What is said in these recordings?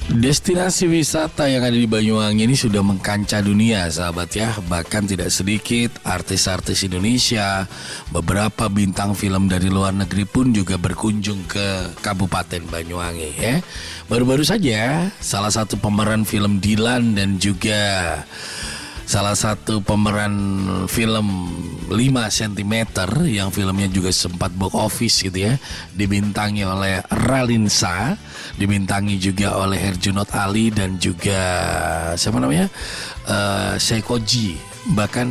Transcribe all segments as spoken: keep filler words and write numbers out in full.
Destinasi wisata yang ada di Banyuwangi ini sudah mengkancah dunia, sahabat ya. Bahkan tidak sedikit artis-artis Indonesia, beberapa bintang film dari luar negeri pun juga berkunjung ke Kabupaten Banyuwangi ya. Baru-baru saja salah satu pemeran film Dilan dan juga salah satu pemeran film lima sentimeter yang filmnya juga sempat box office gitu ya, dibintangi oleh Ralinsa, dibintangi juga oleh Herjunot Ali dan juga siapa namanya uh, Seikoji. Bahkan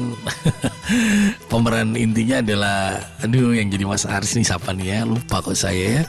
pemeran intinya adalah, aduh yang jadi Mas Aris nih siapa nih ya, lupa kok saya ya.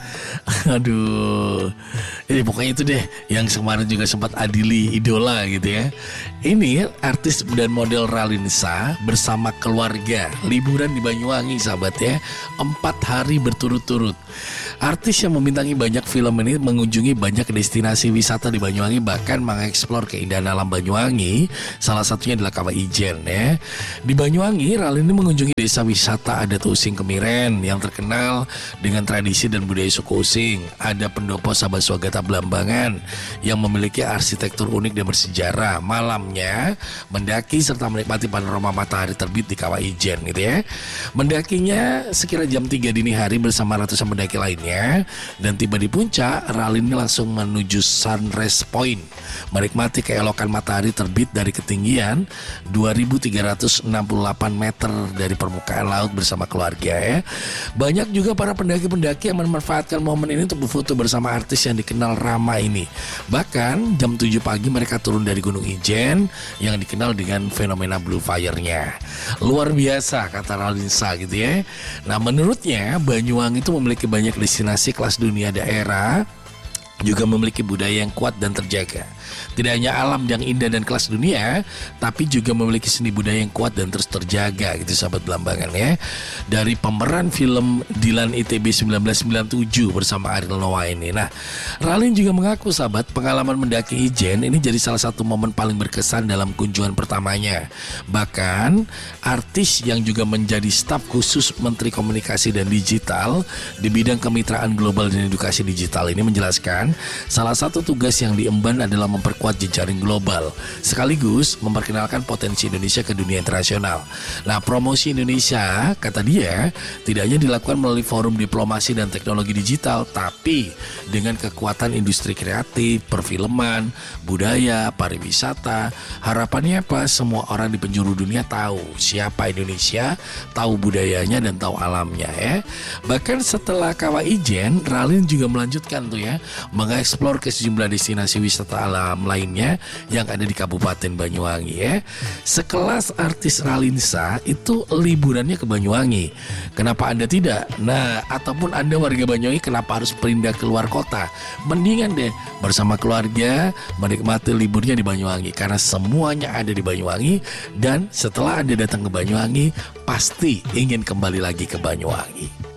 Aduh, ini pokoknya itu deh yang kemarin juga sempat adili idola gitu ya. Ini artis dan model Ralinsa bersama keluarga liburan di Banyuwangi, sahabat ya, empat hari berturut-turut. Artis yang membintangi banyak film ini mengunjungi banyak destinasi wisata di Banyuwangi, bahkan mengeksplor keindahan alam Banyuwangi. Salah satunya adalah Kawah Ijen ya. Di Banyuwangi, Ralin ini mengunjungi desa wisata adat Using Kemiren yang terkenal dengan tradisi dan budaya suku Using. Ada pendopo Sabaswagata Belambangan yang memiliki arsitektur unik dan bersejarah. Malamnya mendaki serta menikmati panorama matahari terbit di Kawah Ijen gitu ya. Mendakinya sekira jam tiga dini hari bersama ratusan pendaki lainnya, dan tiba di puncak, Ralin ini langsung menuju Sunrise Point, menikmati keelokan matahari terbit dari ketinggian dua ribu tiga ratus enam puluh delapan meter dari permukaan laut bersama keluarga ya. Banyak juga para pendaki-pendaki yang memanfaatkan momen ini untuk berfoto bersama artis yang dikenal ramai ini. Bahkan jam tujuh pagi mereka turun dari Gunung Ijen yang dikenal dengan fenomena Blue Fire-nya. Luar biasa kata Ralinsa gitu ya. Nah, menurutnya Banyuwangi itu memiliki banyak destinasi kelas dunia daerah, juga memiliki budaya yang kuat dan terjaga. Tidak hanya alam yang indah dan kelas dunia, tapi juga memiliki seni budaya yang kuat dan terus terjaga gitu, sahabat Belambangan ya. Dari pemeran film Dilan I T B seribu sembilan ratus sembilan puluh tujuh bersama Ariel Noah ini. Nah, Ralin juga mengaku, sahabat, pengalaman mendaki Ijen ini jadi salah satu momen paling berkesan dalam kunjungan pertamanya. Bahkan artis yang juga menjadi staf khusus Menteri Komunikasi dan Digital di bidang kemitraan global dan edukasi digital ini menjelaskan salah satu tugas yang diemban adalah memperkuat jejaring global sekaligus memperkenalkan potensi Indonesia ke dunia internasional. Nah, promosi Indonesia, kata dia, tidak hanya dilakukan melalui forum diplomasi dan teknologi digital, tapi dengan kekuatan industri kreatif, perfilman, budaya, pariwisata. Harapannya apa? Semua orang di penjuru dunia tahu siapa Indonesia, tahu budayanya dan tahu alamnya ya. Bahkan setelah Kawah Ijen, Ralin juga melanjutkan tuh ya, mengeksplor ke sejumlah destinasi wisata alam lainnya yang ada di Kabupaten Banyuwangi ya. Sekelas artis Ralinsa itu liburannya ke Banyuwangi. Kenapa Anda tidak? Nah, ataupun Anda warga Banyuwangi, kenapa harus pindah keluar kota? Mendingan deh bersama keluarga menikmati liburnya di Banyuwangi, karena semuanya ada di Banyuwangi. Dan setelah Anda datang ke Banyuwangi, pasti ingin kembali lagi ke Banyuwangi.